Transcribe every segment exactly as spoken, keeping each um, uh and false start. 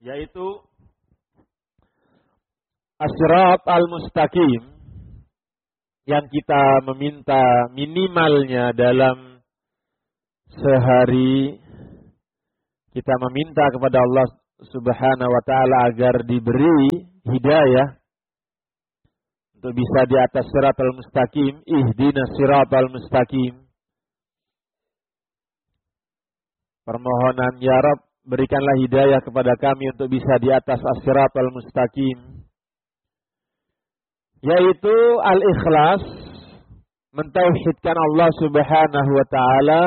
yaitu as-sirat al-mustaqim, yang kita meminta minimalnya dalam sehari, kita meminta kepada Allah Subhanahu wa ta'ala agar diberi hidayah untuk bisa di atas siratal mustaqim. Ihdinas siratal mustaqim. Permohonan, ya Rabb, berikanlah hidayah kepada kami untuk bisa di atas as-siratal mustaqim. Yaitu al-ikhlas, mentauhidkan Allah Subhanahu wa ta'ala,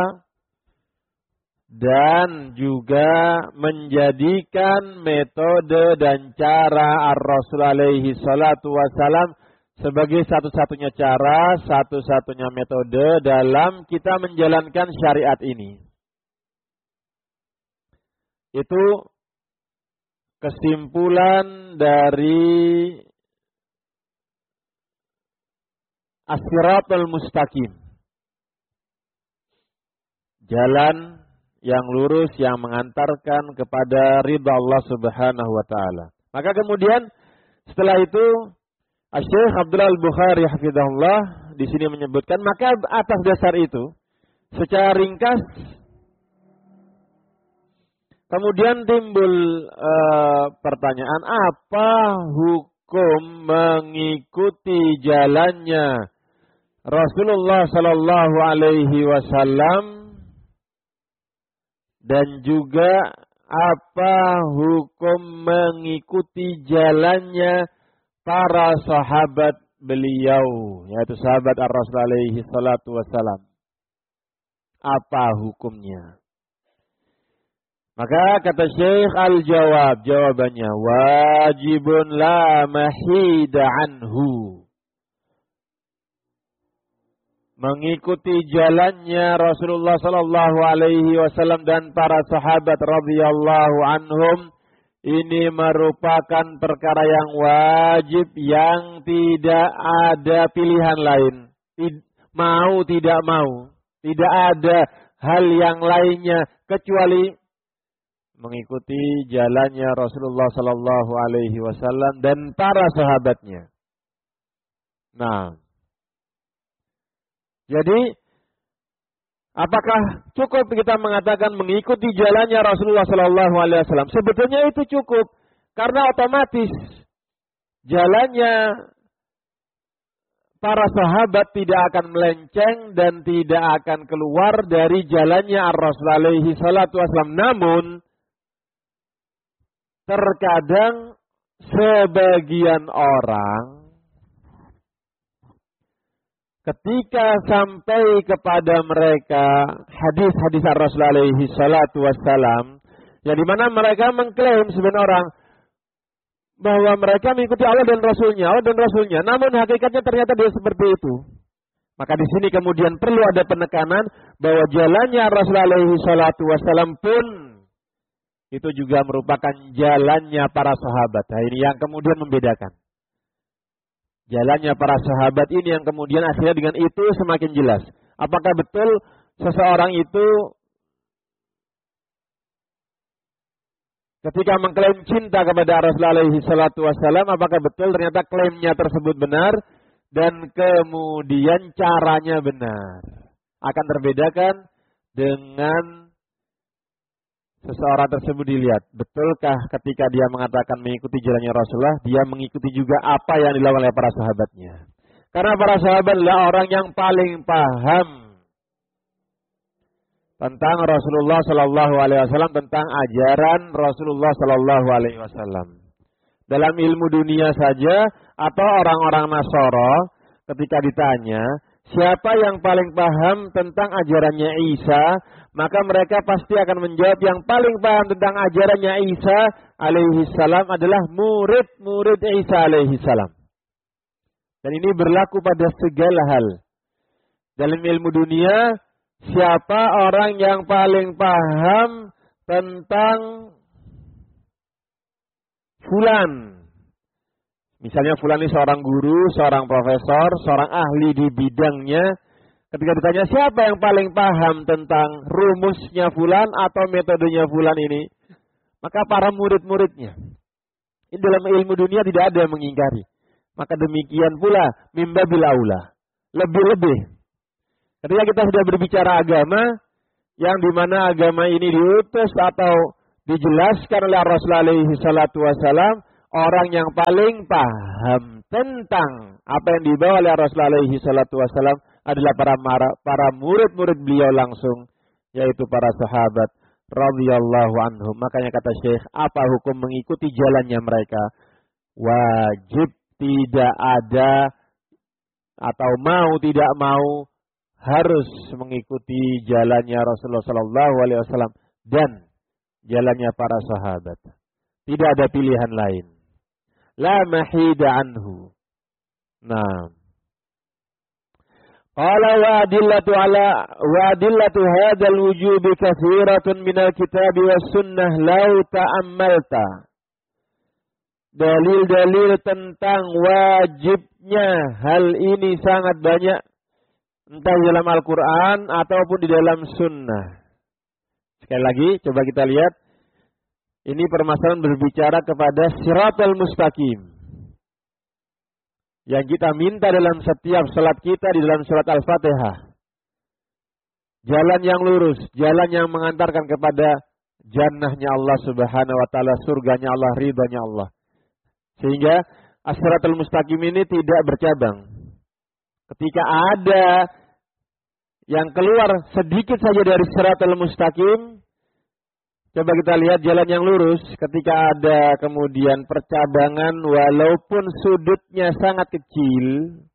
dan juga menjadikan metode dan cara ar-Rasul alaihi salatu wassalam sebagai satu-satunya cara, satu-satunya metode dalam kita menjalankan syariat ini. Itu kesimpulan dari as-siratal mustaqim. Jalan yang lurus yang mengantarkan kepada ridha Allah Subhanahu wa taala. Maka kemudian setelah itu Syekh Abdullah Al-Bukhari hafizahullah di sini menyebutkan, maka atas dasar itu secara ringkas kemudian timbul e, pertanyaan, apa hukum mengikuti jalannya Rasulullah sallallahu alaihi wasallam, dan juga apa hukum mengikuti jalannya para sahabat beliau, yaitu sahabat ar-Rasul alaihi salatu wassalam. Apa hukumnya? Maka kata Syekh al-jawab, jawabannya wajibun la mahida anhu. Mengikuti jalannya Rasulullah sallallahu alaihi wasallam dan para sahabat radhiyallahu anhum ini merupakan perkara yang wajib, yang tidak ada pilihan lain. Mau tidak mau, tidak ada hal yang lainnya kecuali mengikuti jalannya Rasulullah sallallahu alaihi wasallam dan para sahabatnya. Nah, jadi apakah cukup kita mengatakan mengikuti jalannya Rasulullah sallallahu alaihi wasallam? Sebetulnya itu cukup, karena otomatis jalannya para sahabat tidak akan melenceng dan tidak akan keluar dari jalannya ar-Rasul alaihi salatu wasallam. Namun terkadang sebagian orang ketika sampai kepada mereka hadis-hadis ar-Rasul alaihi salatu wassalam, yang dimana mereka mengklaim sebagian orang bahwa mereka mengikuti Allah dan Rasulnya, Allah dan Rasulnya, namun hakikatnya ternyata dia seperti itu. Maka di sini kemudian perlu ada penekanan bahwa jalannya ar-Rasul alaihi salatu wassalam pun itu juga merupakan jalannya para sahabat. Nah, ini yang kemudian membedakan. Jalannya para sahabat ini yang kemudian akhirnya dengan itu semakin jelas. Apakah betul seseorang itu ketika mengklaim cinta kepada Rasulullah alaihi salatu wassalam, apakah betul ternyata klaimnya tersebut benar dan kemudian caranya benar? Akan terbedakan dengan seseorang tersebut dilihat, betulkah ketika dia mengatakan mengikuti jalannya Rasulullah, dia mengikuti juga apa yang dilakukan oleh para sahabatnya. Karena para sahabat adalah orang yang paling paham tentang Rasulullah Sallallahu Alaihi Wasallam, tentang ajaran Rasulullah Sallallahu Alaihi Wasallam. Dalam ilmu dunia saja atau orang-orang Nasara ketika ditanya siapa yang paling paham tentang ajarannya Isa, maka mereka pasti akan menjawab yang paling paham tentang ajarannya Isa alaihi salam adalah murid-murid Isa alaihi salam. Dan ini berlaku pada segala hal. Dalam ilmu dunia, siapa orang yang paling paham tentang fulan? Misalnya fulan ini seorang guru, seorang profesor, seorang ahli di bidangnya. Ketika ditanya siapa yang paling paham tentang rumusnya fulan atau metodenya fulan ini, Maka para murid-muridnya, ini dalam ilmu dunia tidak ada yang mengingkari. Maka demikian pula mimbabil aula, lebih-lebih. Ketika kita sudah berbicara agama, yang dimana agama ini diutus atau dijelaskan oleh Rasulullah alaihi salatu wassalam, orang yang paling paham tentang apa yang dibawa oleh Rasulullah alaihi salatu wassalam adalah para para murid-murid beliau langsung, yaitu para sahabat radhiyallahu anhum. Makanya kata Syekh, apa hukum mengikuti jalannya mereka? Wajib, tidak ada atau mau tidak mau harus mengikuti jalannya Rasulullah sallallahu alaihi wasallam dan jalannya para sahabat. Tidak ada pilihan lain. La mahida anhu. Nah. Qala wa adillatu ala wa adillatu hadzal wujubi katsiratun minal kitabi was sunnah law ta'ammalta. Dalil-dalil tentang wajibnya hal ini sangat banyak, entah di dalam Al-Quran ataupun di dalam sunnah. Sekali lagi, coba kita lihat. Ini permasalahan berbicara kepada siratal mustaqim, yang kita minta dalam setiap salat kita di dalam surat Al-Fatihah. Jalan yang lurus, jalan yang mengantarkan kepada jannahnya Allah subhanahu wa ta'ala, surganya Allah, ridhanya Allah. Sehingga as-siratal mustaqim ini tidak bercabang. Ketika ada yang keluar sedikit saja dari siratal mustaqim, coba kita lihat jalan yang lurus. Ketika ada kemudian percabangan, walaupun sudutnya sangat kecil,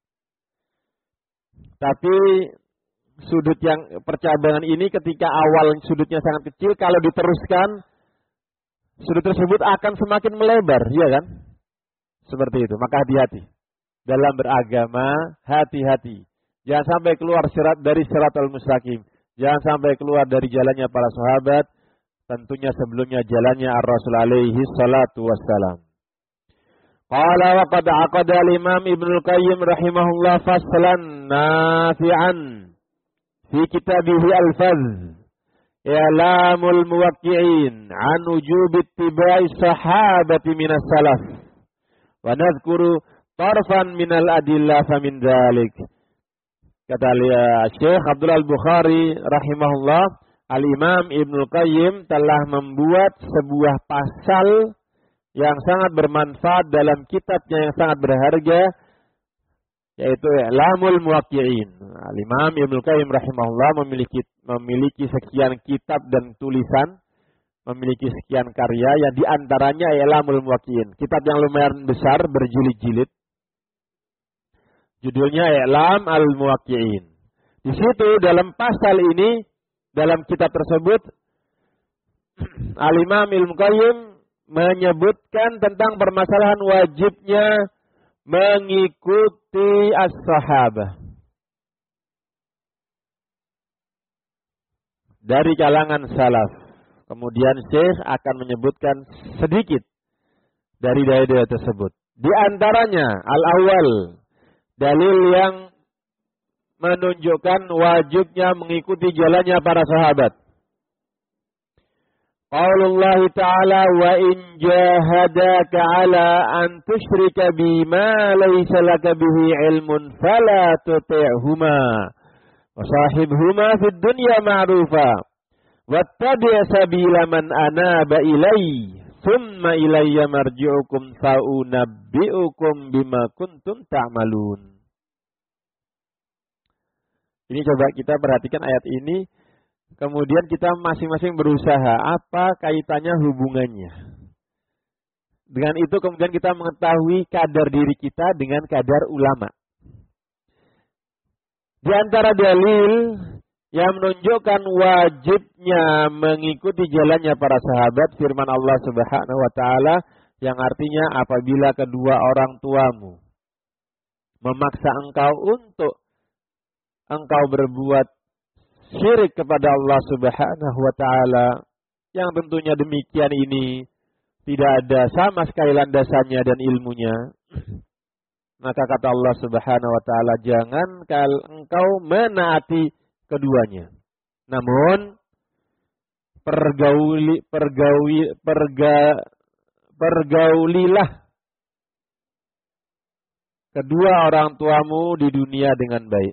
tapi sudut yang percabangan ini ketika awal sudutnya sangat kecil, kalau diteruskan, sudut tersebut akan semakin melebar, ya kan? Seperti itu. Maka hati-hati. Dalam beragama, hati-hati. Jangan sampai keluar sirat dari siratal mustaqim. Jangan sampai keluar dari jalannya para sahabat. Tentunya sebelumnya jalannya Ar-Rasul alaihi salatu wassalam. Qala wa qad aqada al-Imam Ibnul Qayyim rahimahullah faslan nafi'an fi kitabihi al-Fadh I'lamul Muwaqqi'in an wujubi ittiba'i sahabati minas salaf. Wa nadhkuru tarfan minal adillah fa min dzalik. Kata Syekh Abdullah Al-Bukhari rahimahullah, Al-Imam Ibnul Qayyim telah membuat sebuah pasal yang sangat bermanfaat dalam kitabnya yang sangat berharga, yaitu I'lamul Muwaqqi'in. Al-Imam Ibnul Qayyim rahimahullah memiliki memiliki sekian kitab dan tulisan, memiliki sekian karya, yang diantaranya I'lamul Muwaqqi'in. Kitab yang lumayan besar, berjilid-jilid. Judulnya I'lam al-Muwaqqi'in. Di situ dalam pasal ini, dalam kitab tersebut, Al-Imam Ibnul Qayyim menyebutkan tentang permasalahan wajibnya mengikuti as-sahabah dari kalangan salaf. Kemudian Syekh akan menyebutkan sedikit dari dalil-dalil tersebut. Di antaranya al-awwal, dalil yang menunjukkan wajibnya mengikuti jalannya para sahabat. Qaulullah ta'ala wa in jahadaka ala an tusyrika bima laysa laka bihi ilmun fala tuti'huma wa sahibhuma fid dunya ma'rufa wattabi' sabila man anaba ilai thumma ilayya marji'ukum fa'unabbi'ukum bima kuntum ta'malun. Ini coba kita perhatikan ayat ini, kemudian kita masing-masing berusaha apa kaitannya, hubungannya. Dengan itu kemudian kita mengetahui kadar diri kita dengan kadar ulama. Di antara dalil yang menunjukkan wajibnya mengikuti jalannya para sahabat, firman Allah Subhanahu wa taala yang artinya apabila kedua orang tuamu memaksa engkau untuk engkau berbuat syirik kepada Allah Subhanahu wa taala, yang tentunya demikian ini tidak ada sama sekali landasannya dan ilmunya, maka kata Allah Subhanahu wa taala, jangan kal engkau menaati keduanya. Namun pergauli pergawi perga pergaulilah kedua orang tuamu di dunia dengan baik.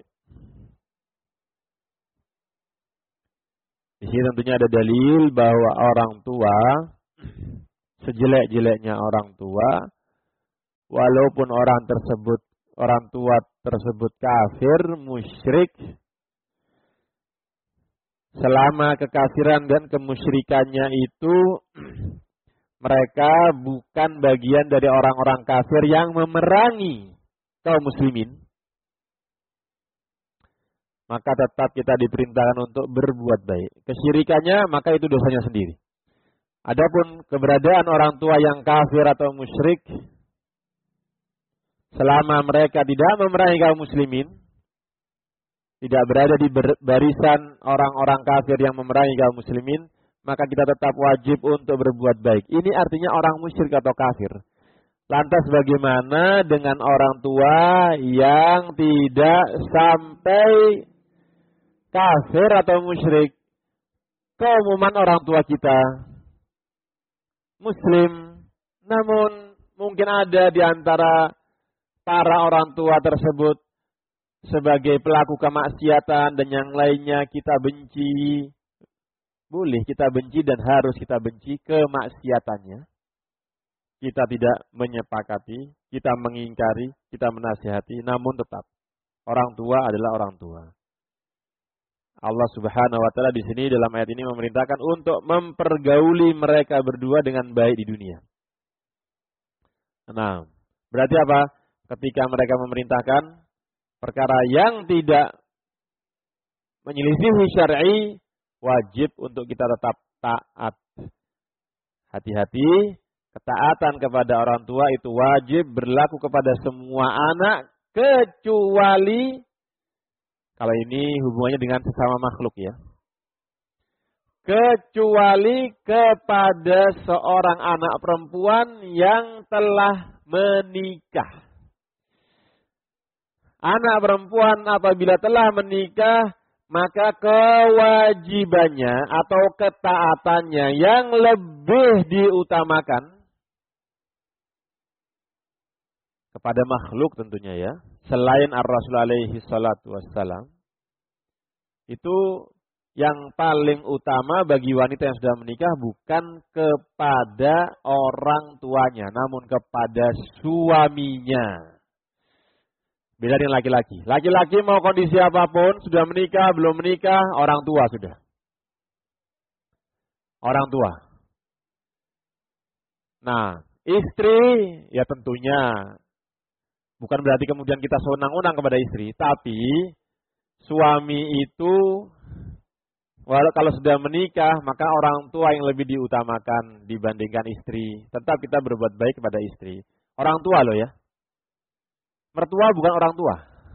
Di sini tentunya ada dalil bahwa orang tua, sejelek-jeleknya orang tua, walaupun orang tersebut, orang tua tersebut kafir, musyrik, selama kekafiran dan kemusyrikannya itu, mereka bukan bagian dari orang-orang kafir yang memerangi kaum muslimin, maka tetap kita diperintahkan untuk berbuat baik. Kesyirikannya, maka itu dosanya sendiri. Adapun keberadaan orang tua yang kafir atau musyrik, selama mereka tidak memerangi kaum muslimin, tidak berada di barisan orang-orang kafir yang memerangi kaum muslimin, maka kita tetap wajib untuk berbuat baik. Ini artinya orang musyrik atau kafir. Lantas bagaimana dengan orang tua yang tidak sampai kafir atau musyrik? Keumuman orang tua kita muslim, namun mungkin ada di antara para orang tua tersebut sebagai pelaku kemaksiatan dan yang lainnya kita benci. Boleh kita benci dan harus kita benci kemaksiatannya. Kita tidak menyepakati, kita mengingkari, kita menasihati, namun tetap orang tua adalah orang tua. Allah Subhanahu wa taala di sini dalam ayat ini memerintahkan untuk mempergauli mereka berdua dengan baik di dunia. Nah, berarti apa? Ketika mereka memerintahkan perkara yang tidak menyelisihi syar'i, wajib untuk kita tetap taat. Hati-hati, ketaatan kepada orang tua itu wajib berlaku kepada semua anak, kecuali kalau ini hubungannya dengan sesama makhluk ya. Kecuali kepada seorang anak perempuan yang telah menikah. Anak perempuan apabila telah menikah, maka kewajibannya atau ketaatannya yang lebih diutamakan kepada makhluk tentunya ya, selain Ar-Rasul alaihi salatu wassalam, itu yang paling utama bagi wanita yang sudah menikah bukan kepada orang tuanya, namun kepada suaminya. Beda dengan laki-laki. Laki-laki mau kondisi apapun, sudah menikah, belum menikah, orang tua sudah. Orang tua. Nah, istri, ya tentunya bukan berarti kemudian kita sewenang-wenang kepada istri, tapi suami itu, walau kalau sudah menikah, maka orang tua yang lebih diutamakan dibandingkan istri. Tetap kita berbuat baik kepada istri. Orang tua loh ya. Mertua bukan orang tua.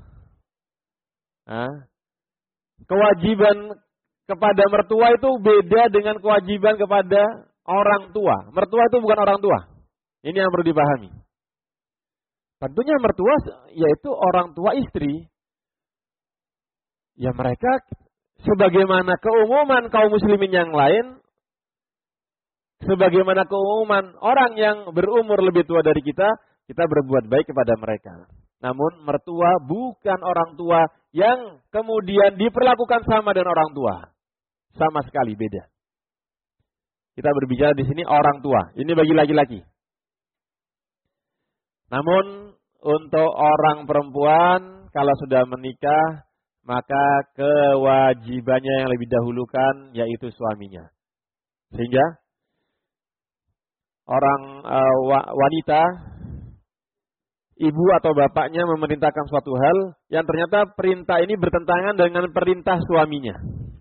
Nah, kewajiban kepada mertua itu beda dengan kewajiban kepada orang tua. Mertua itu bukan orang tua. Ini yang perlu dipahami. Tentunya mertua yaitu orang tua istri. Ya mereka sebagaimana keumuman kaum muslimin yang lain, sebagaimana keumuman orang yang berumur lebih tua dari kita, kita berbuat baik kepada mereka. Namun mertua bukan orang tua yang kemudian diperlakukan sama dengan orang tua. Sama sekali beda. Kita berbicara di sini orang tua. Ini bagi laki-laki. Namun untuk orang perempuan kalau sudah menikah, maka kewajibannya yang lebih dahulukan yaitu suaminya. Sehingga orang uh, wanita, ibu atau bapaknya memerintahkan suatu hal yang ternyata perintah ini bertentangan dengan perintah suaminya.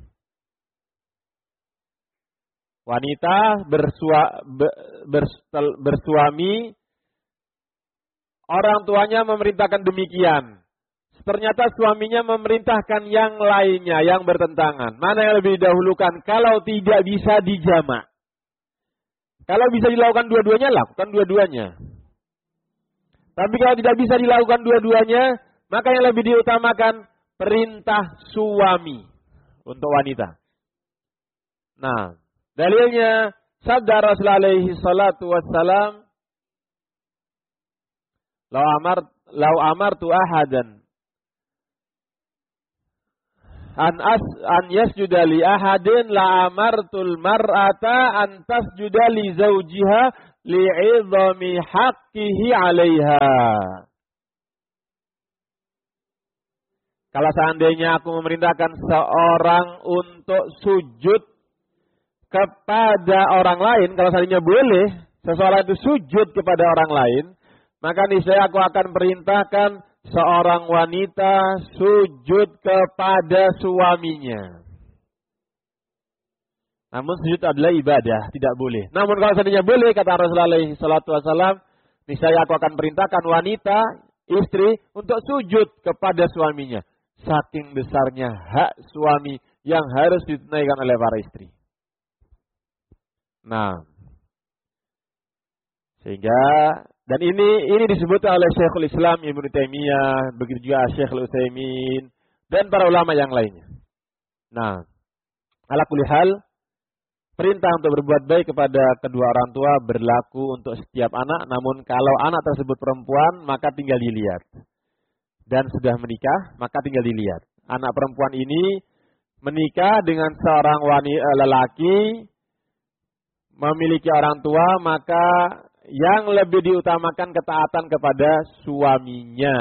Wanita bersua, bers, bersuami, orang tuanya memerintahkan demikian. Ternyata suaminya memerintahkan yang lainnya yang bertentangan. Mana yang lebih didahulukan? Kalau tidak bisa dijamak. Kalau bisa dilakukan dua-duanya, lakukan dua-duanya. Tapi kalau tidak bisa dilakukan dua-duanya, maka yang lebih diutamakan perintah suami untuk wanita. Nah, Dalilnya sabda Rasulullah alaihi salatu wassalam, "Lau amar lau amartu ahadan an as an yasjuda li ahadin la amartul mar'ata an tasjuda li zawjiha li'idhami haqqihi 'alaiha." Kalau seandainya aku memerintahkan seorang untuk sujud kepada orang lain, kalau seandainya boleh seseorang itu sujud kepada orang lain, maka niscaya aku akan perintahkan seorang wanita sujud kepada suaminya. Namun sujud adalah ibadah, tidak boleh. Namun kalau seandainya boleh, kata Rasulullah alaihi salatu wasallam, niscaya aku akan perintahkan wanita, istri, untuk sujud kepada suaminya. Saking besarnya hak suami yang harus ditunaikan oleh para istri. Nah, sehingga dan ini ini disebut oleh Syekhul Islam Ibnu Taimiyah, begitu juga Syekhul Utsaimin dan para ulama yang lainnya. Nah, ala kulli hal, perintah untuk berbuat baik kepada kedua orang tua berlaku untuk setiap anak, namun kalau anak tersebut perempuan maka tinggal dilihat. Dan sudah menikah, maka tinggal dilihat. Anak perempuan ini menikah dengan seorang wanita lelaki, memiliki orang tua, maka yang lebih diutamakan ketaatan kepada suaminya.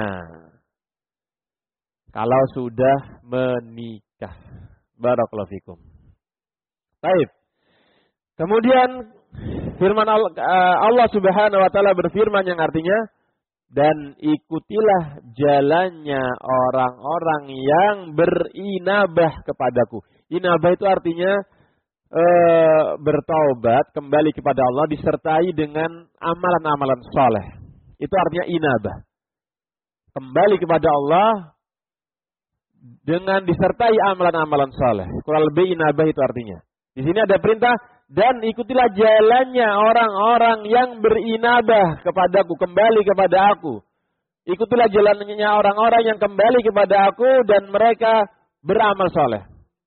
Kalau sudah menikah. Barakallahu fikum. Baik. Kemudian firman Allah, Allah Subhanahu wa taala berfirman yang artinya, dan ikutilah jalannya orang-orang yang berinabah kepadaku. Inabah itu artinya e, bertaubat, kembali kepada Allah, disertai dengan amalan-amalan soleh. Itu artinya inabah. Kembali kepada Allah dengan disertai amalan-amalan soleh. Kurang lebih inabah itu artinya. Di sini ada perintah, dan ikutilah jalannya orang-orang yang berinabah kepadaku, kembali kepada aku. Ikutilah jalannya orang-orang yang kembali kepada aku dan mereka beramal soleh.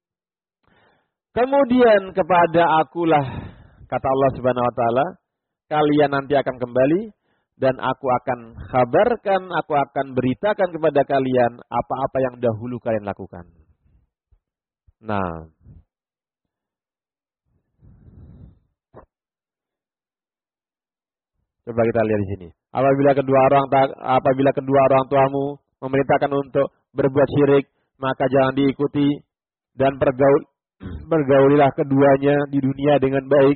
Kemudian kepada akulah, kata Allah Subhanahu wa taala, kalian nanti akan kembali dan aku akan kabarkan, aku akan beritakan kepada kalian apa-apa yang dahulu kalian lakukan. Nah, coba kita lihat di sini. Apabila kedua orang apabila kedua orang tuamu memerintahkan untuk berbuat syirik, maka jangan diikuti dan bergaul bergaulilah keduanya di dunia dengan baik.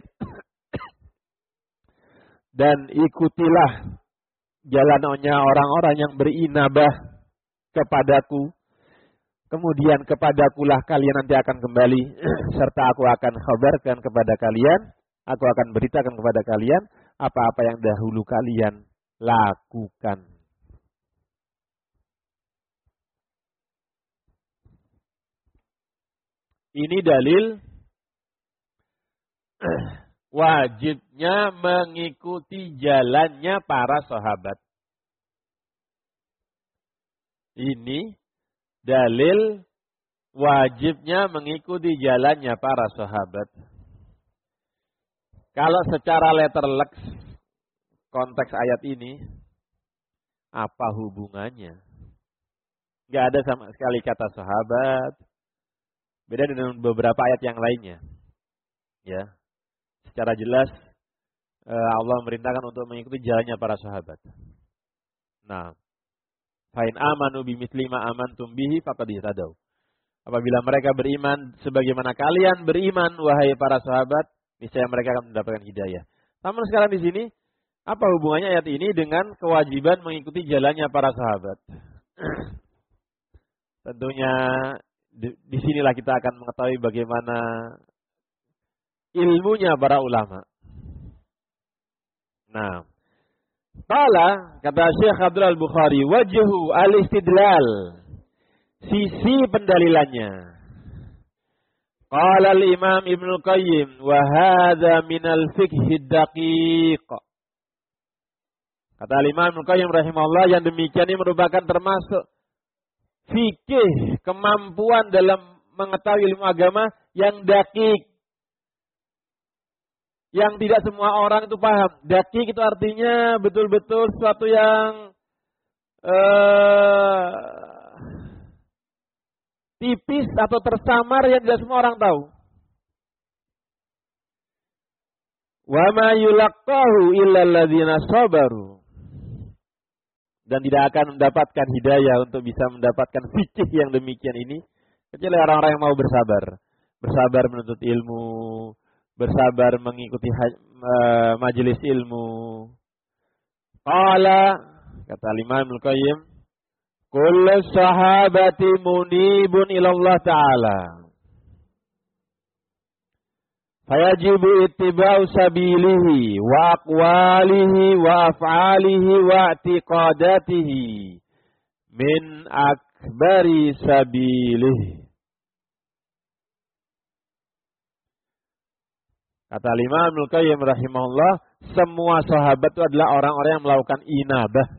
Dan ikutilah jalannya orang-orang yang berinabah kepadaku. Kemudian kepadakulah kalian nanti akan kembali serta aku akan kabarkan kepada kalian, aku akan beritakan kepada kalian apa-apa yang dahulu kalian lakukan. Ini dalil wajibnya mengikuti jalannya para sahabat. Ini dalil wajibnya mengikuti jalannya para sahabat. Kalau secara letterlex konteks ayat ini, apa hubungannya? Gak ada sama sekali kata sahabat. Beda dengan beberapa ayat yang lainnya. Ya, secara jelas Allah memerintahkan untuk mengikuti jalannya para sahabat. Nah, fa'in amanu bimithli ma amantum bihi faqad ihtadaw. Apabila mereka beriman sebagaimana kalian beriman, wahai para sahabat, niscaya mereka akan mendapatkan hidayah. Namun sekarang di sini, apa hubungannya ayat ini dengan kewajiban mengikuti jalannya para sahabat? Tentunya di, di sinilah kita akan mengetahui bagaimana ilmunya para ulama. Nah, qala, kata Syekh Abdul Al-Bukhari, wajhu al-istidlal, sisi pendalilannya. Qala al-Imam Ibnu Qayyim wa hadza min al-fiqh ad-daqiq. Kata al-Imam Ibnu Qayyim rahimahullah, yang demikian ini merupakan termasuk fikih, kemampuan dalam mengetahui ilmu agama yang daqiq. yang tidak semua orang itu paham. Dakik itu artinya betul-betul sesuatu yang uh, tipis atau tersamar yang tidak semua orang tahu. Wa ma yulaqqahu illa alladzina sabaru. Dan tidak akan mendapatkan hidayah untuk bisa mendapatkan fikih yang demikian ini kecuali orang-orang yang mau bersabar. Bersabar menuntut ilmu, bersabar mengikuti uh, majelis ilmu. Qala, kata Imam Al-Qayyim, kullu sahabati munibun ila Allah Ta'ala. Fayajibu ittiba'u sabilihi wa aqwalihi wa af'alihi wa i'tiqadatihi min akbari sabilihi. Kata Imam Ibnu Qayyim rahimahullah, semua sahabat itu adalah orang-orang yang melakukan inabah.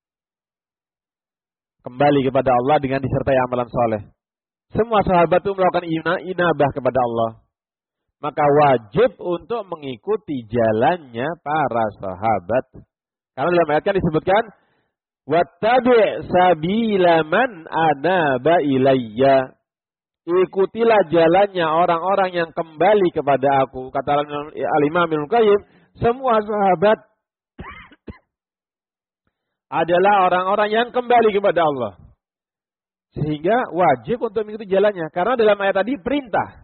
Kembali kepada Allah dengan disertai amalan soleh. Semua sahabat itu melakukan inabah kepada Allah. Maka wajib untuk mengikuti jalannya para sahabat. Karena dalam ayat kan disebutkan, wattabi' sabila man anaba ilayya. Ikutilah jalannya orang-orang yang kembali kepada aku. Kata Al-Imam Ibnu Qayyim, semua sahabat adalah orang-orang yang kembali kepada Allah. Sehingga wajib untuk mengikuti jalannya. Karena dalam ayat tadi perintah.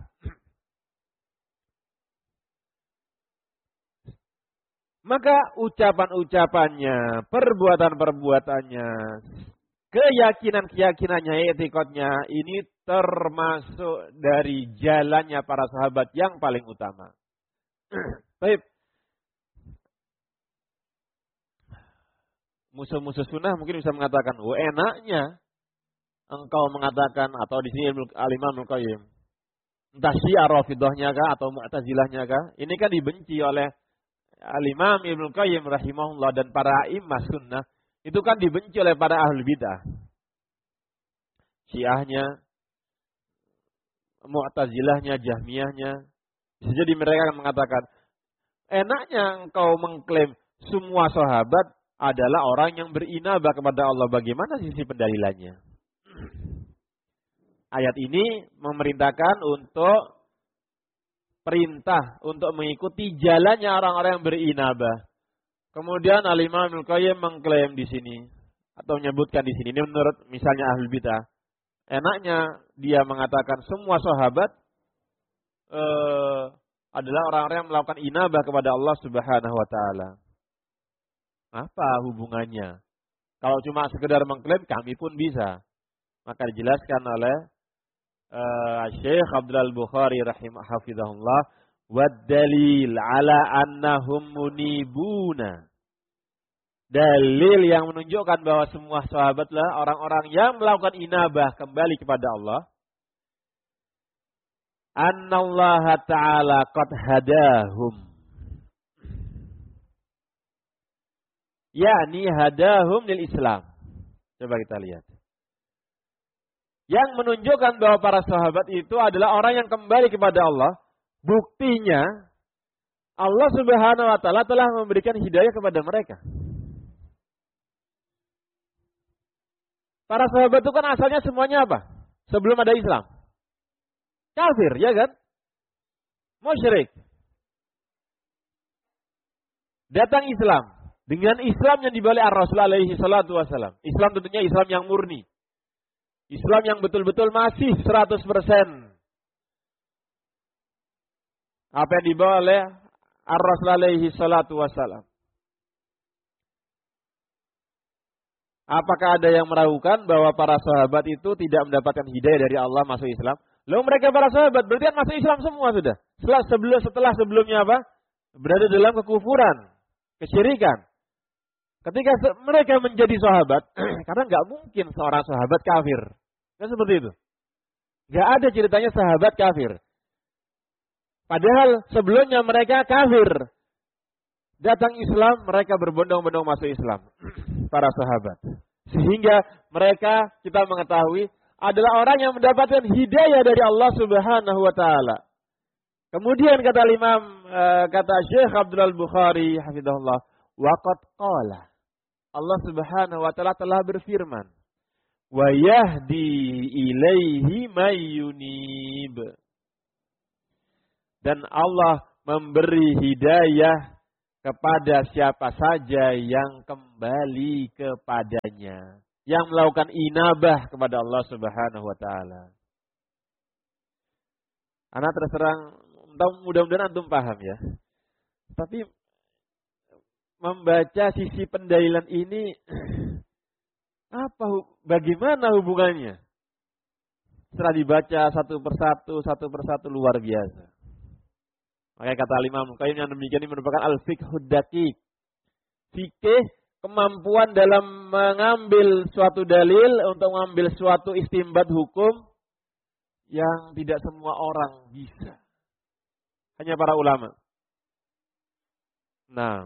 Maka ucapan-ucapannya, perbuatan-perbuatannya, keyakinan-keyakinannya, etikotnya, ini termasuk dari jalannya para sahabat yang paling utama. Baik. Musuh-musuh sunnah mungkin bisa mengatakan, oh enaknya engkau mengatakan, atau di sini Al-Imam Al-Qayyim, entah Syiah Rafidhahnya kah atau Mu'tazilahnya kah, ini kan dibenci oleh Al-Imam Ibnu Qayyim rahimahullah dan para imam sunnah, itu kan dibenci oleh para ahli bidah. Syiahnya, Mu'tazilahnya, Jahmiyahnya. Bisa jadi mereka akan mengatakan, enaknya engkau mengklaim semua sahabat adalah orang yang berinabah kepada Allah. Bagaimana sisi pendalilannya? Ayat ini memerintahkan untuk perintah untuk mengikuti jalannya orang-orang yang berinabah. Kemudian Al-Imam Ibnu Qayyim mengklaim di sini atau menyebutkan di sini, ini menurut misalnya Ahlul Bidah, enaknya dia mengatakan semua sahabat eh, adalah orang-orang yang melakukan inabah kepada Allah Subhanahu wa taala. Apa hubungannya? Kalau cuma sekedar mengklaim, kami pun bisa. Maka dijelaskan oleh Uh, Syekh Abdul Al-Bukhari rahimah hafizahullah, wad dalil ala annahum munibuna. Dalil yang menunjukkan bahwa semua sahabatlah orang-orang yang melakukan inabah kembali kepada Allah. Annallaha ta'ala qad hadahum. Yani hadahum lil Islam. Coba kita lihat. Yang menunjukkan bahwa para sahabat itu adalah orang yang kembali kepada Allah. Buktinya, Allah Subhanahu wa taala telah memberikan hidayah kepada mereka. Para sahabat itu kan asalnya semuanya apa? Sebelum ada Islam. Kafir, ya kan? Musyrik. Datang Islam. Dengan Islam yang dibawa Ar-Rasul alaihi salatu wassalam. Islam tentunya Islam yang murni. Islam yang betul-betul masih seratus persen. Apa yang dibawa oleh Ar-Rasul alaihi salatu wassalam. Apakah ada yang meragukan bahwa para sahabat itu tidak mendapatkan hidayah dari Allah masuk Islam? Lalu mereka para sahabat berarti kan masuk Islam semua sudah. Setelah, sebelum, setelah sebelumnya apa? Berada dalam kekufuran, kesyirikan. Ketika mereka menjadi sahabat, karena nggak mungkin seorang sahabat kafir. Kan seperti itu. Nggak ada ceritanya sahabat kafir. Padahal sebelumnya mereka kafir. Datang Islam, mereka berbondong-bondong masuk Islam. Para sahabat. Sehingga mereka, kita mengetahui, adalah orang yang mendapatkan hidayah dari Allah Subhanahu wa taala. Kemudian kata Imam uh, kata Syekh Abdul Al-Bukhari hafizahullah, waqad qala, Allah Subhanahu wa taala telah berfirman, wa yahdi ilaihi may yunib. Dan Allah memberi hidayah kepada siapa saja yang kembali kepadanya, yang melakukan inabah kepada Allah Subhanahu wa taala. Anak terserang, mudah-mudahan antum paham ya. Tapi membaca sisi pendalilan ini apa, bagaimana hubungannya? Setelah dibaca satu persatu, satu persatu luar biasa. Makanya kata Imam Qayyim yang demikian ini merupakan al-fiqhud daqiq. Fikih, kemampuan dalam mengambil suatu dalil untuk mengambil suatu istimbat hukum yang tidak semua orang bisa. Hanya para ulama. Nah,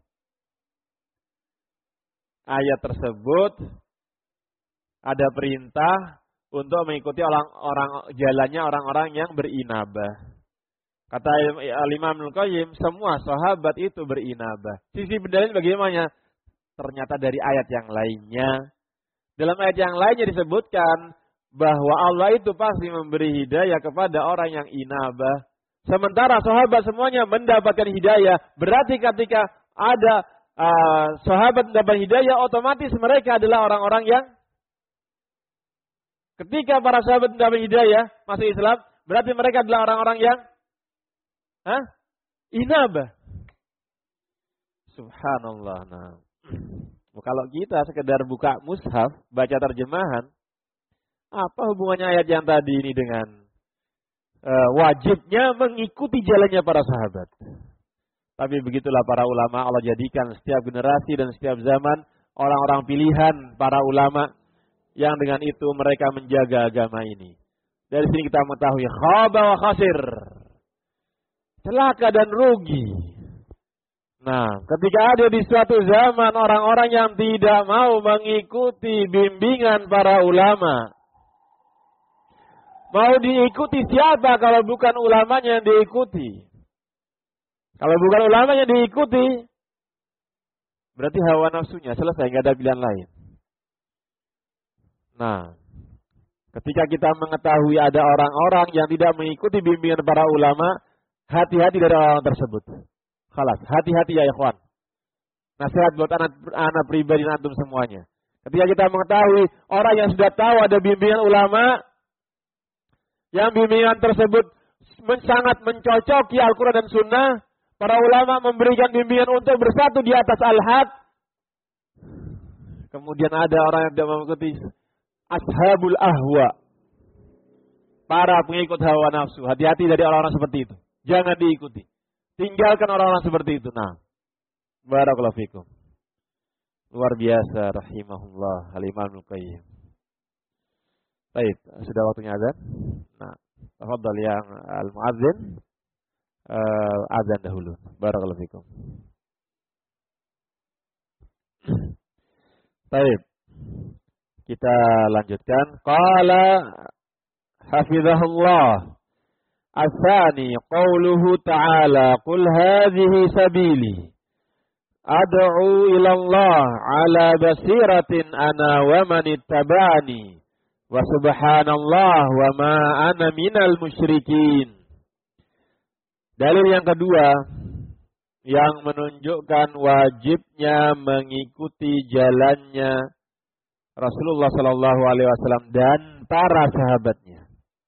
ayat tersebut ada perintah untuk mengikuti orang-orang jalannya orang-orang yang berinabah. Kata Imam Al-Qayyim, semua sahabat itu berinabah. Sisi pendalilan bagaimana? Ternyata dari ayat yang lainnya. Dalam ayat yang lainnya disebutkan bahwa Allah itu pasti memberi hidayah kepada orang yang inabah. Sementara sahabat semuanya mendapatkan hidayah. Berarti ketika ada uh, sahabat mendapat hidayah, otomatis mereka adalah orang-orang yang ketika para sahabat mendapat hidayah masuk Islam, berarti mereka adalah orang-orang yang Hah? inabah. Subhanallah. Nah, kalau kita sekedar buka mushaf, baca terjemahan, apa hubungannya ayat yang tadi ini dengan uh, wajibnya mengikuti jalannya para sahabat? Tapi begitulah para ulama, Allah jadikan setiap generasi dan setiap zaman orang-orang pilihan para ulama yang dengan itu mereka menjaga agama ini. Dari sini kita mengetahui khaba wa khasir, celaka dan rugi. Nah, ketika ada di suatu zaman orang-orang yang tidak mau mengikuti bimbingan para ulama, mau diikuti siapa kalau bukan ulamanya yang diikuti? Kalau bukan ulamanya yang diikuti, berarti hawa nafsunya selesai, nggak ada pilihan lain. Nah, ketika kita mengetahui ada orang-orang yang tidak mengikuti bimbingan para ulama, hati-hati dari orang tersebut. Khalas, hati-hati ya ikhwan. Nasihat buat anak, anak pribadi dan antum semuanya. Ketika kita mengetahui orang yang sudah tahu ada bimbingan ulama, yang bimbingan tersebut sangat mencocoki Al-Quran dan Sunnah, para ulama memberikan bimbingan untuk bersatu di atas al-haq. Kemudian ada orang yang tidak mengikuti, ashabul ahwa, para pengikut hawa nafsu. Hati-hati dari orang-orang seperti itu. Jangan diikuti. Tinggalkan orang-orang seperti itu. Nah, barakallahu fikum. Luar biasa, rahimahullah, Al-Imam Al-Qayyim. Baik, sudah waktunya azan. Nah, tafadhal yang al-muadzin, uh, azan dahulu. Barakallahu fikum. Baik. Kita lanjutkan. Qala hafizahullah. Asani qauluhu ta'ala qul hadhihi sabili ad'u ila Allah ala basiratin ana wa man ittaba'ani wa subhanallah wa ma ana minal musyrikin. Dalil yang kedua yang menunjukkan wajibnya mengikuti jalannya Rasulullah sallallahu alaihi wasallam dan para sahabatnya.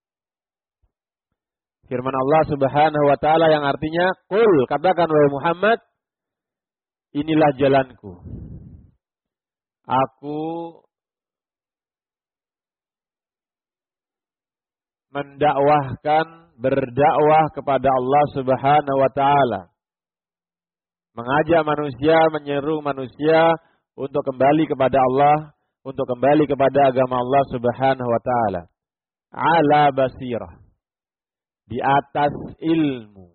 Firman Allah Subhanahu wa taala yang artinya, "Qul," katakan wahai Muhammad, inilah jalanku. Aku mendakwahkan, berdakwah kepada Allah Subhanahu wa taala. Mengajak manusia, menyeru manusia untuk kembali kepada Allah, untuk kembali kepada agama Allah Subhanahu wa taala. Ala basirah, di atas ilmu.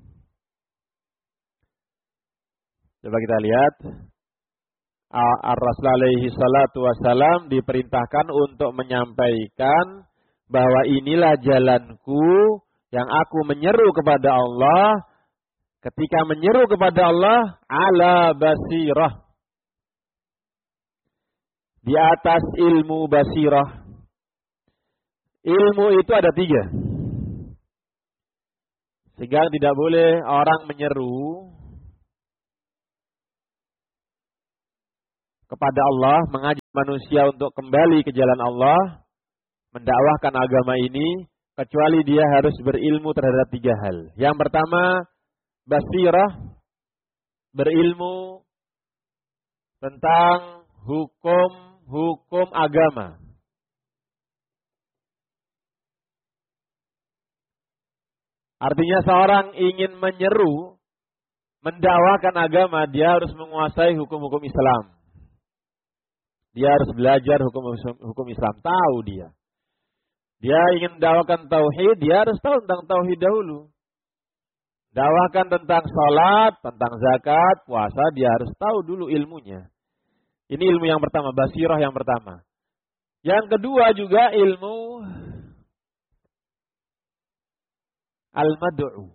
Coba kita lihat, Ar-Rasul alaihi salatu wassalam diperintahkan untuk menyampaikan bahwa inilah jalanku Yang aku menyeru kepada Allah, ketika menyeru kepada Allah, ala basirah. Di atas ilmu basirah. Ilmu itu ada tiga. Sehingga tidak boleh orang menyeru kepada Allah, mengajak manusia untuk kembali ke jalan Allah, mendakwahkan agama ini, kecuali dia harus berilmu terhadap tiga hal. Yang pertama, basirah, berilmu tentang hukum-hukum agama. Artinya seorang ingin menyeru, mendakwahkan agama, dia harus menguasai hukum-hukum Islam. Dia harus belajar hukum-hukum Islam, tahu dia. Dia ingin mendakwakan tauhid, dia harus tahu tentang tauhid dahulu. Dakwakan tentang salat, tentang zakat, puasa, dia harus tahu dulu ilmunya. Ini ilmu yang pertama, basirah yang pertama. Yang kedua juga ilmu al-mad'u.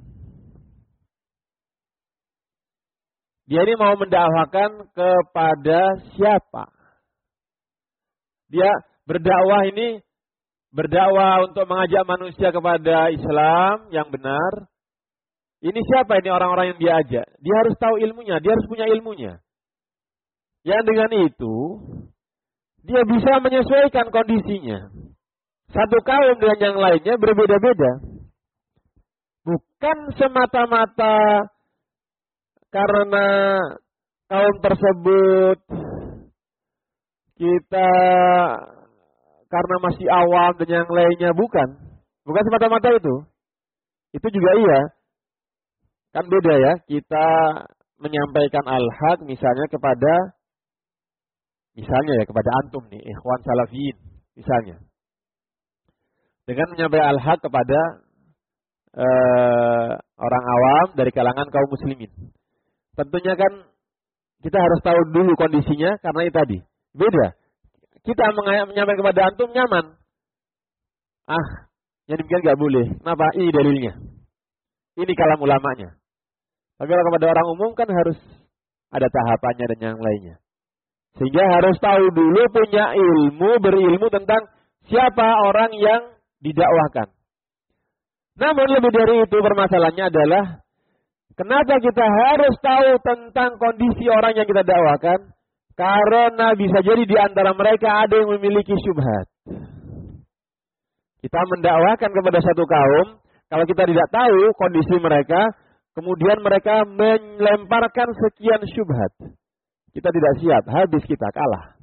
Dia ini mau mendakwakan kepada siapa? Dia berdakwah ini berdakwah untuk mengajak manusia kepada Islam yang benar. Ini siapa ini orang-orang yang dia ajak? Dia harus tahu ilmunya, dia harus punya ilmunya. Yang dengan itu, dia bisa menyesuaikan kondisinya. Satu kaum dengan yang lainnya berbeda-beda. Bukan semata-mata karena kaum tersebut kita karena masih awam dan yang lainnya, bukan. Bukan semata-mata itu. Itu juga iya. Kan beda ya, kita menyampaikan al-haq misalnya kepada, misalnya ya kepada antum nih, ikhwan salafiyin misalnya. Dengan menyampaikan al-haq kepada uh, orang awam dari kalangan kaum muslimin. Tentunya kan kita harus tahu dulu kondisinya, karena itu tadi. Beda. Kita menyampaikan kepada antum nyaman. Ah, yang demikian gak boleh. Kenapa? Ini dalilnya. Ini kalam ulamanya. Tapi kalau kepada orang umum kan harus ada tahapannya dan yang lainnya. Sehingga harus tahu dulu, punya ilmu, berilmu tentang siapa orang yang didakwahkan. Namun lebih dari itu permasalahannya adalah, kenapa kita harus tahu tentang kondisi orang yang kita dakwahkan? Karena bisa jadi di antara mereka ada yang memiliki syubhat. Kita mendakwahkan kepada satu kaum, kalau kita tidak tahu kondisi mereka, kemudian mereka melemparkan sekian syubhat. Kita tidak siap, habis kita, kalah.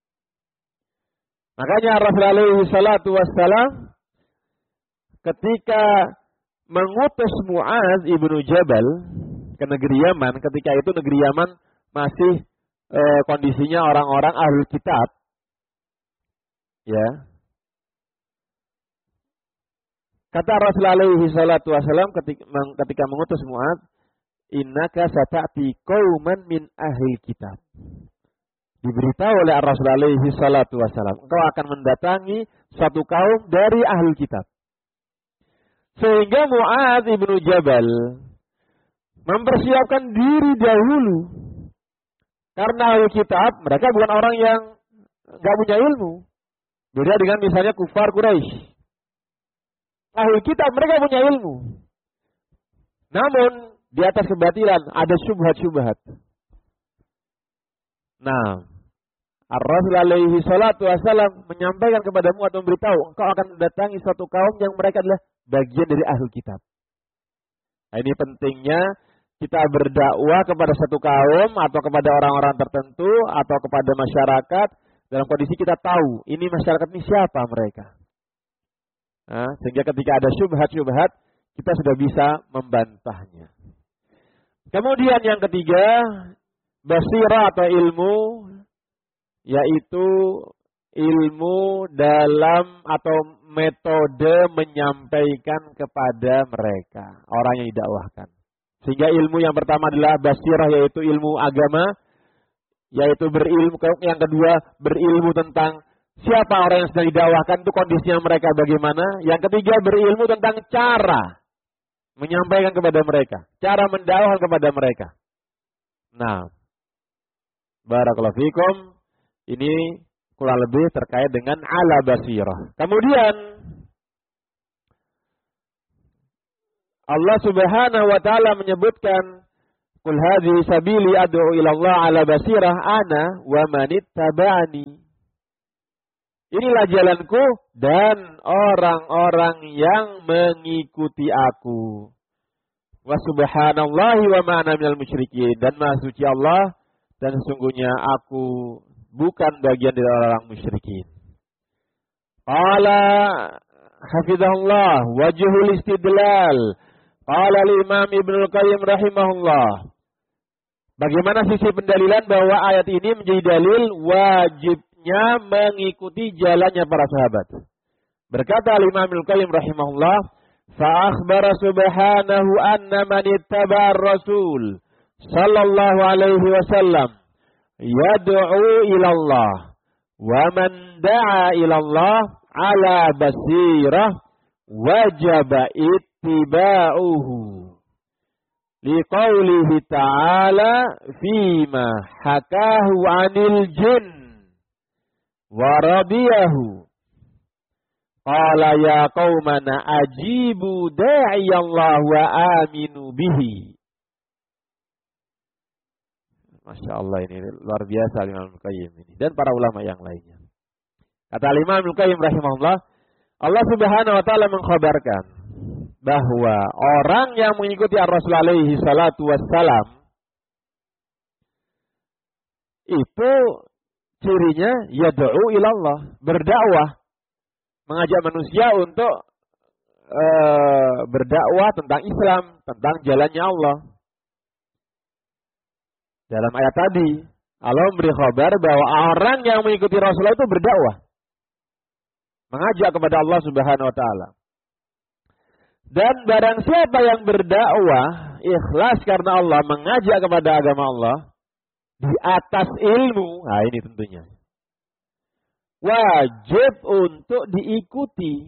Makanya Rasulullah alaihi salatu wassalam ketika mengutus Mu'adz ibnu Jabal ke negeri Yaman, ketika itu negeri Yaman masih e, kondisinya orang-orang ahlul kitab. Ya. Kata Rasulullah alaihi salatu wassalam ketika, ketika mengutus Mu'adz, innaka sata'ti qauman min ahli kitab. Diberitahu oleh Rasulullah alaihi salatu wassalam, engkau akan mendatangi satu kaum dari ahli kitab. Sehingga Mu'adz ibnu Jabal mempersiapkan diri dahulu. Karena ahli kitab, mereka bukan orang yang enggak punya ilmu. Beda dengan misalnya kufar Quraisy. Ahli kitab mereka punya ilmu. Namun di atas kebatilan ada syubhat-syubhat. Nah, Ar-Rasul alaihi salatu wassalam menyampaikan kepada Mu'adz, memberitahu, engkau akan mendatangi suatu kaum yang mereka adalah bagian dari ahli kitab. Nah, ini pentingnya kita berdakwah kepada satu kaum atau kepada orang-orang tertentu atau kepada masyarakat dalam kondisi kita tahu ini masyarakat ini siapa mereka. Nah, sehingga ketika ada syubhat-syubhat, kita sudah bisa membantahnya. Kemudian yang ketiga, basirah atau ilmu, yaitu ilmu dalam atau metode menyampaikan kepada mereka, orang yang didakwahkan. Sehingga ilmu yang pertama adalah basirah, yaitu ilmu agama, yaitu berilmu. Yang kedua, berilmu tentang siapa orang yang sedang didakwahkan itu kondisinya mereka bagaimana. Yang ketiga, berilmu tentang cara menyampaikan kepada mereka, cara mendakwahkan kepada mereka. Nah, barakallahu fikum, ini kurang lebih terkait dengan ala basirah. Kemudian Allah Subhanahu wa taala menyebutkan, "Qul hadhihi sabili ad'u ila Allah ala basirah ana wa manittaba'ani." Inilah jalanku dan orang-orang yang mengikuti aku. Wa subhanallahi wa ma ana minal musyrikin. Dan maha suci Allah dan sesungguhnya aku bukan bagian dari orang musyrikin. Qala hafizahullah wajhul istidlal. Qala al-Imam Ibnu Qayyim rahimahullah. Bagaimana sisi pendalilan bahwa ayat ini menjadi dalil wajibnya mengikuti jalannya para sahabat. Berkata al-Imam Ibnu Qayyim rahimahullah, fa akhbara subhanahu anna man ittaba'a ar-rasul sallallahu alaihi wasallam yad'u ila Allah wa man da'a ila Allah ala basirah wajaba ittiba'uhu. Liqaulihi ta'ala fima hakahu 'anil jin wa radiyahu qala ya qaumana ajibu da'iyallah wa aminu bihi. Masya Allah, ini luar biasa Imam Al-Qayyim ini dan para ulama yang lainnya. Kata Imam Al-Qayyim rahimahullah, Allah Subhanahu wa taala mengkhabarkan bahwa orang yang mengikuti Ar-Rasul alaihi salatu wassalam itu cirinya yad'u ila Allah, berdakwah, mengajak manusia untuk e, berdakwah tentang Islam, tentang jalannya Allah. Dalam ayat tadi Allah memberi kabar bahwa orang yang mengikuti Rasulullah itu berdakwah, mengajak kepada Allah Subhanahu wa taala. Dan barang siapa yang berdakwah ikhlas karena Allah, mengajak kepada agama Allah di atas ilmu, nah ini tentunya wajib untuk diikuti.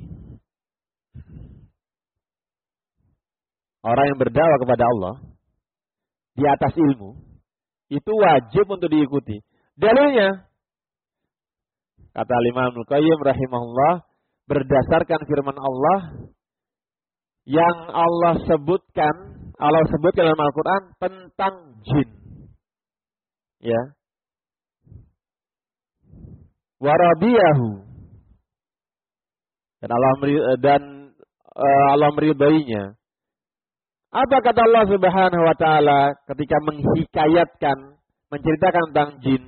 Orang yang berdakwah kepada Allah di atas ilmu itu wajib untuk diikuti. Dalilnya kata Imam Al-Qayyim rahimahullah, berdasarkan firman Allah yang Allah sebutkan, Allah sebutkan dalam Al-Quran tentang jin. Ya. Waradiyahu. Dan Allah dan uh, Allah meridainya. Apa kata Allah Subhanahu wa taala ketika menghikayatkan, menceritakan tentang jin?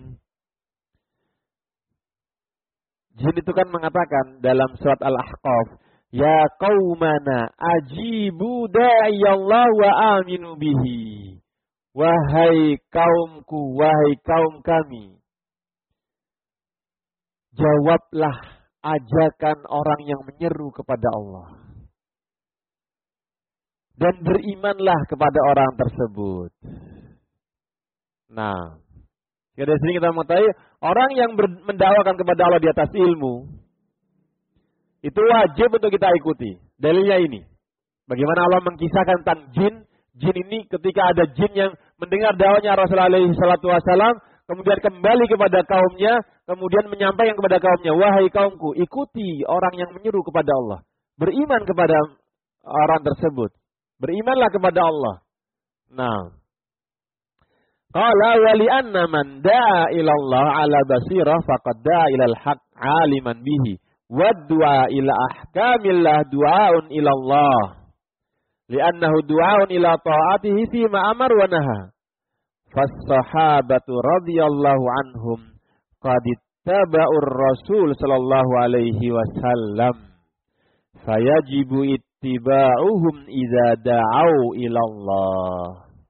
Jin itu kan mengatakan dalam surat Al-Ahqaf, ya qaumana ajibu da'iyallah wa aminu bihi. Wahai kaumku, wahai kaum kami, jawablah ajakan orang yang menyeru kepada Allah dan berimanlah kepada orang tersebut. Nah, dari sini kita mengetahui orang yang mendakwakan kepada Allah di atas ilmu itu wajib untuk kita ikuti. Dalilnya ini. Bagaimana Allah mengkisahkan tentang jin. Jin ini ketika ada jin yang mendengar dakwahnya Rasulullah alaihi salatu wasallam, kemudian kembali kepada kaumnya, kemudian menyampaikan kepada kaumnya, wahai kaumku, ikuti orang yang menyeru kepada Allah. Beriman kepada orang tersebut. Berimanlah kepada Allah. Nah, qala wa li anna man da'a ila Allah ala basirah faqad da'a ila al-haq 'aliman bihi. Wa-du'a ila ahkamillah du'aun ila Allah. Li'annahu du'aun ila ta'atihi fima amar wa naha. Fas-sahabatu radhiyallahu anhum qad ittaba'ur rasul sallallahu alaihi wasallam. Fayajibu ittiba'uhum idza da'au ila Allah.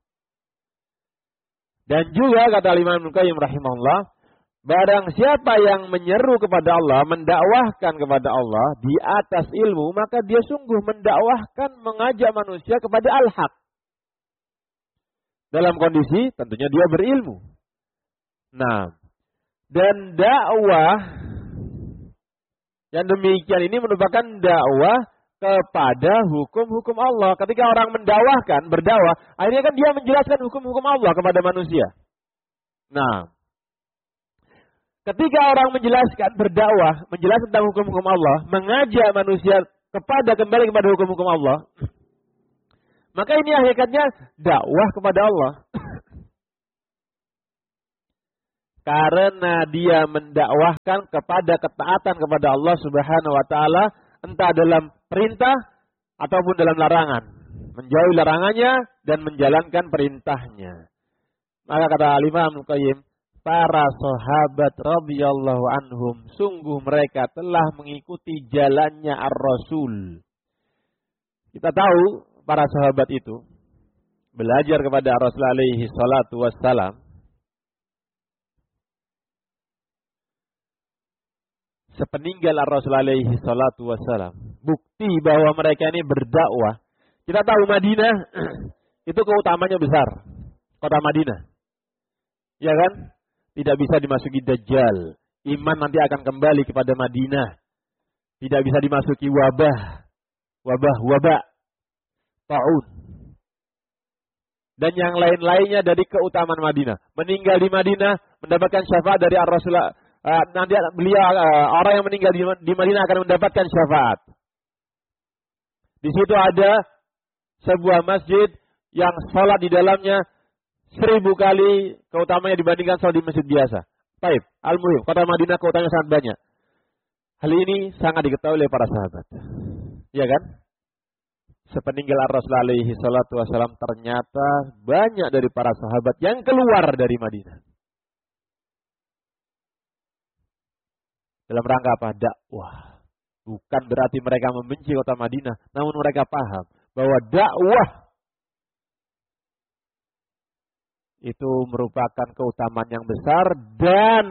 Dan juga kata Imam Ibnu Qayyim rahimahullah, barang siapa yang menyeru kepada Allah, mendakwahkan kepada Allah di atas ilmu, maka dia sungguh mendakwahkan, mengajak manusia kepada al-haq. Dalam kondisi tentunya dia berilmu. Nah, dan dakwah Yang demikian ini merupakan dakwah kepada hukum-hukum Allah. Ketika orang mendakwahkan, berdakwah, akhirnya kan dia menjelaskan hukum-hukum Allah kepada manusia. Nah, ketika orang menjelaskan, berdakwah, menjelaskan tentang hukum-hukum Allah, mengajak manusia kepada kembali kepada hukum-hukum Allah, maka ini hakikatnya dakwah kepada Allah. Karena dia mendakwahkan kepada ketaatan kepada Allah Subhanahu wa taala, entah dalam perintah ataupun dalam larangan. Menjauhi larangannya dan menjalankan perintahnya. Maka kata Imam Al-Qayyim, para sahabat radhiyallahu anhum, sungguh mereka telah mengikuti jalannya Ar-Rasul. Kita tahu para sahabat itu belajar kepada Rasul alaihi salatu wassalam. Sepeninggal Rasul alaihi salatu wassalam, bukti bahwa mereka ini berdakwah. Kita tahu Madinah itu keutamanya besar. Kota Madinah. Ya kan? Tidak bisa dimasuki Dajjal. Iman nanti akan kembali kepada Madinah. Tidak bisa dimasuki wabah. Wabah, wabah. Ta'un. Dan yang lain-lainnya dari keutamaan Madinah. Meninggal di Madinah, mendapatkan syafaat dari Ar-Rasulullah. Uh, nanti beliau uh, orang yang meninggal di, di Madinah akan mendapatkan syafaat. Di situ ada sebuah masjid yang sholat di dalamnya seribu kali keutamanya dibandingkan sholat di masjid biasa. Baik, al-muhim, kota Madinah keutamanya sangat banyak. Hal ini sangat diketahui oleh para sahabat. Ya kan? Sepeninggal Rasulullah alaihi salatu wasallam, ternyata banyak dari para sahabat yang keluar dari Madinah. Dalam rangka apa? Dakwah. Bukan berarti mereka membenci kota Madinah. Namun mereka paham bahwa dakwah itu merupakan keutamaan yang besar dan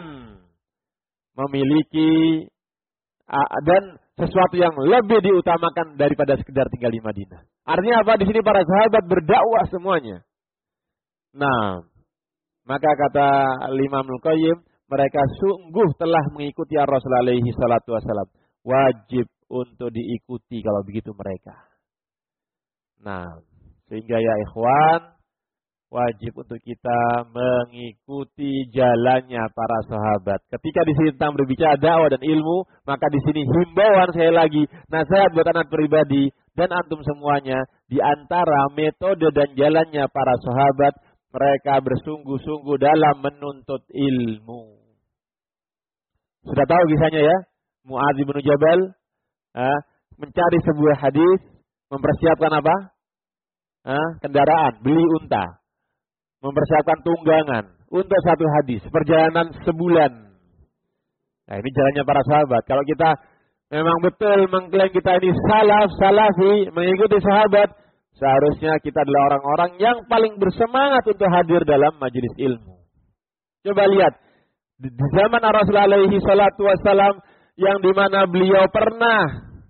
memiliki dan sesuatu yang lebih diutamakan daripada sekedar tinggal di Madinah. Artinya apa? Di sini para sahabat berdakwah semuanya. Nah, maka kata Imam Al-Qayyim, mereka sungguh telah mengikuti Rasulullah alaihi salatu wasallam. Wajib untuk diikuti kalau begitu mereka. Nah, sehingga ya ikhwan, wajib untuk kita mengikuti jalannya para sahabat. Ketika di sini tentang berbicara dakwah dan ilmu, maka di sini himbauan saya lagi, nasihat buat anak pribadi dan antum semuanya, di antara metode dan jalannya para sahabat, mereka bersungguh-sungguh dalam menuntut ilmu. Sudah tahu kisahnya ya? Mu'adz bin Jabal eh, mencari sebuah hadis, mempersiapkan apa? Eh, kendaraan, beli unta. Mempersiapkan tunggangan untuk satu hadis, perjalanan sebulan. Nah, ini jalannya para sahabat. Kalau kita memang betul mengklaim kita ini salaf, salafi, mengikuti sahabat, seharusnya kita adalah orang-orang yang paling bersemangat untuk hadir dalam majelis ilmu. Coba lihat, di zaman Rasulullah alaihi salatu wassalam, yang dimana beliau pernah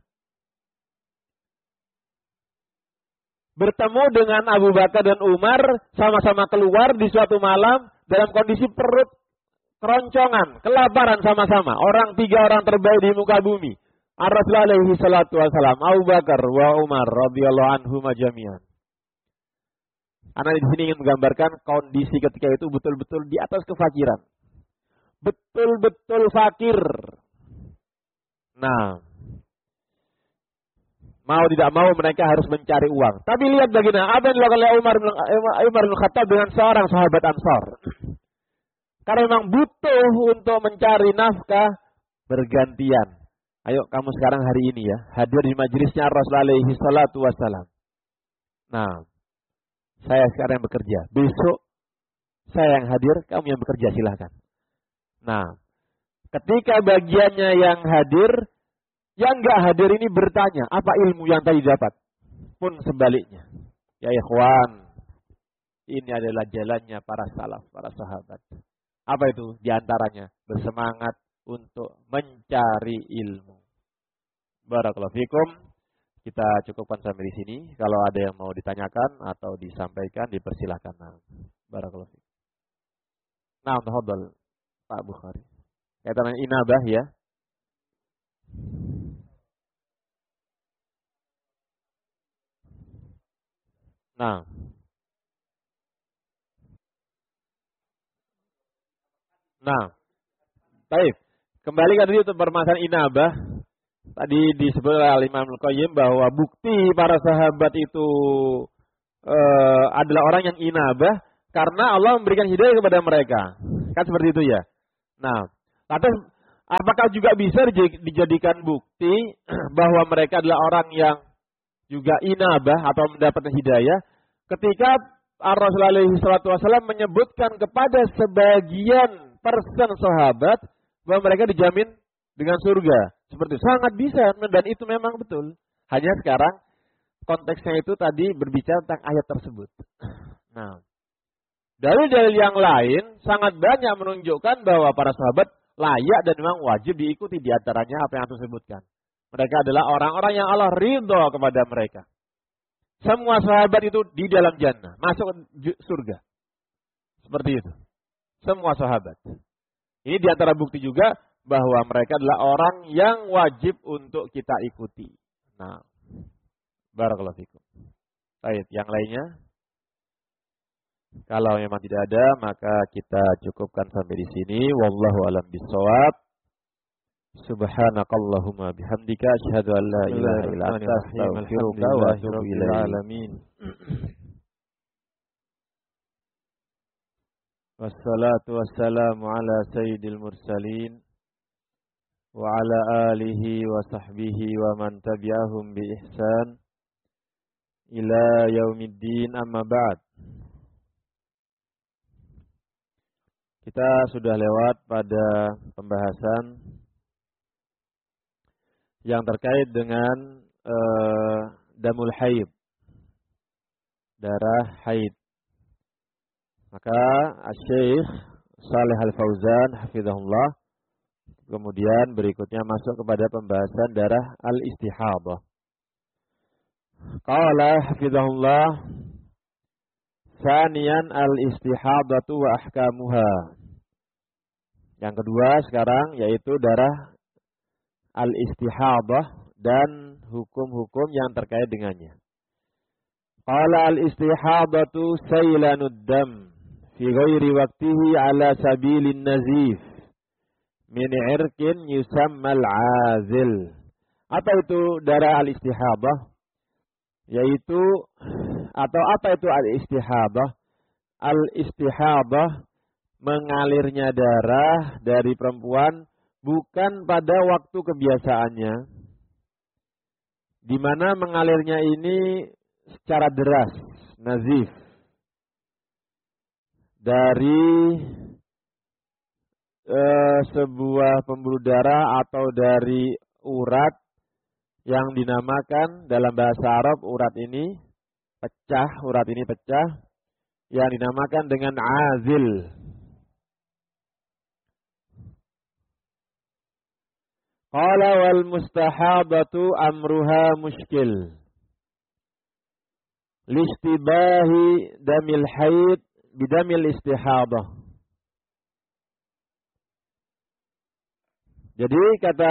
bertemu dengan Abu Bakar dan Umar, sama-sama keluar di suatu malam dalam kondisi perut keroncongan, kelaparan sama-sama. Orang tiga orang terbaik di muka bumi. Rasulullah alaihi salatu wassalam, Abu Bakar wa Umar radhiyallahu anhum jami'an. Anak di sini ingin menggambarkan kondisi ketika itu betul-betul di atas kefakiran. Betul-betul fakir. Nah, mau tidak mau mereka harus mencari uang. Tapi lihat bagaimana apa yang dilakukan oleh Umar, Umar bin Khattab dengan seorang sahabat Ansar. Karena memang butuh untuk mencari nafkah bergantian. Ayo kamu sekarang hari ini ya, hadir di majelisnya Rasulullah alaihi salatu wassalam. Nah, saya sekarang yang bekerja. Besok saya yang hadir, kamu yang bekerja, silahkan. Nah, ketika bagiannya yang hadir, yang enggak hadir ini bertanya, apa ilmu yang tadi dapat? Pun sebaliknya. Ya ikhwan, ini adalah jalannya para salaf, para sahabat. Apa itu? Di antaranya bersemangat untuk mencari ilmu. Barakallahu fikum. Kita cukupkan sampai di sini. Kalau ada yang mau ditanyakan atau disampaikan, dipersilahkan. Nah, barakallahu fikum. Nah, tafadhal Pak Bukhari. Kaitannya inabah ya. Nah. Nah. Baik. Kembali ke tadi untuk permasalahan inabah. Tadi disebut oleh Imam Al-Qayyim bahwa bukti para sahabat itu uh, adalah orang yang inabah karena Allah memberikan hidayah kepada mereka. Kan seperti itu ya. Nah, lantas apakah juga bisa dijadikan bukti bahwa mereka adalah orang yang juga inabah atau mendapatkan hidayah ketika Rasulullah shallallahu alaihi wasallam menyebutkan kepada sebagian persen sahabat bahwa mereka dijamin dengan surga. Seperti itu. Sangat bisa dan itu memang betul. Hanya sekarang konteksnya itu tadi berbicara tentang ayat tersebut. Nah, dari dalil yang lain sangat banyak menunjukkan bahwa para sahabat layak dan memang wajib diikuti, di antaranya apa yang aku sebutkan. Mereka adalah orang-orang yang Allah ridho kepada mereka. Semua sahabat itu di dalam jannah, masuk surga. Seperti itu. Semua sahabat. Ini di antara bukti juga bahwa mereka adalah orang yang wajib untuk kita ikuti. Nah, barakallahu fikum. Baik, yang lainnya? Kalau memang tidak ada, maka kita cukupkan sampai di sini. Wallahu a'lam bishawab. Subhanakallahumma bihamdika asyhadu an la ilaha illa anta astaghfiruka wa atubu ilaik. Wassalatu wassalamu ala sayyidil mursalin wa ala alihi wa sahbihi wa man tabi'ahum bi ihsan ila yaumiddin, amma ba'd. Kita sudah lewat pada pembahasan yang terkait dengan uh, damul haid, darah haid. Maka Syekh Shalih Al-Fauzan hafizahullah kemudian berikutnya masuk kepada pembahasan darah al-istihadah. Qala hafizahullah, Saniyan al-istihadatu wa ahkamuha. Yang kedua sekarang yaitu darah al-istihadah dan hukum-hukum yang terkait dengannya. Qala al-istihadatu saylanud dam fi ghairi waqtihi ala sabilin nazif min irqin yusammal azil. Apa itu darah al-istihadah? Yaitu atau apa itu al-istihadah? Al-istihadah mengalirnya darah dari perempuan bukan pada waktu kebiasaannya, di mana mengalirnya ini secara deras, nazif, dari eh, sebuah pembuluh darah atau dari urat yang dinamakan dalam bahasa Arab, urat ini pecah, urat ini pecah, yang dinamakan dengan azil. Qala wal mustahadatu amruha muskil listibahi damil haid bidamil istihadah. Jadi kata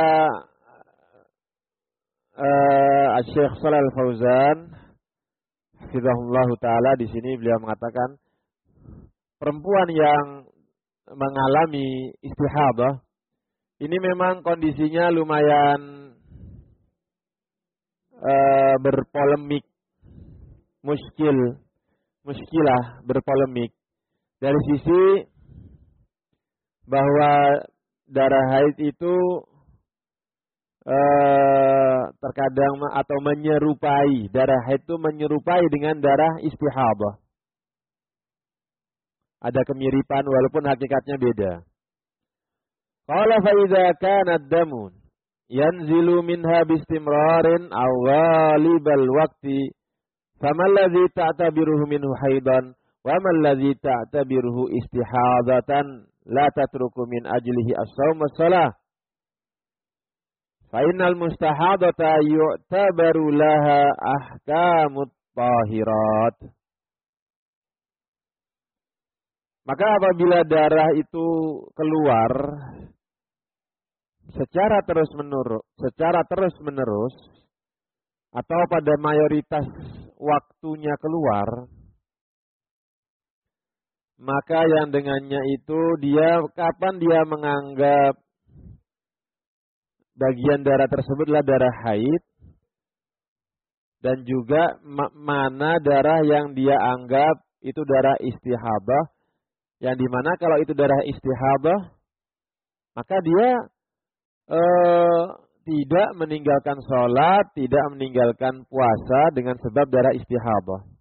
uh, Syekh Shalih Al-Fauzan hafizahullah taala, di sini beliau mengatakan perempuan yang mengalami istihadah ini memang kondisinya lumayan uh, berpolemik, muskil, muskilah, berpolemik. Dari sisi bahwa darah haid itu uh, terkadang atau menyerupai, darah haid itu menyerupai dengan darah istihadah. Ada kemiripan walaupun hakikatnya beda. Qala fa idza kana ad-damu yanzilu minha bistimrarin aw ghalibal waqti famal ladzi ta'tabiruhu minhu haidan wa mal ladzi ta'tabiruhu istihadatan la tatruku min ajlihi as-shaum was-shalah fa innal mustahadata yu'tabaru laha ahkamut tahirat. Maka apabila darah itu keluar secara terus menerus, secara terus menerus atau pada mayoritas waktunya keluar, maka yang dengannya itu dia kapan dia menganggap bagian darah tersebut adalah darah haid, dan juga ma mana darah yang dia anggap itu darah istihadah, yang dimana kalau itu darah istihadah, maka dia eh, tidak meninggalkan sholat, tidak meninggalkan puasa dengan sebab darah istihadah.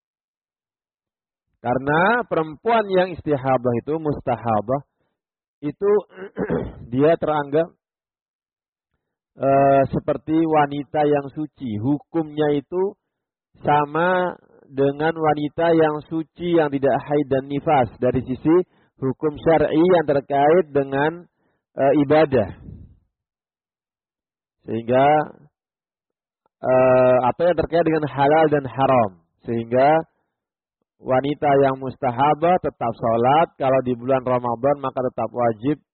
Karena perempuan yang istihadah itu, mustahadah, itu dia teranggap e, seperti wanita yang suci. Hukumnya itu sama dengan wanita yang suci yang tidak haid dan nifas dari sisi hukum syar'i yang terkait dengan e, ibadah. Sehingga e, apa yang terkait dengan halal dan haram. Sehingga wanita yang mustahabah tetap sholat, kalau di bulan Ramadan maka tetap wajib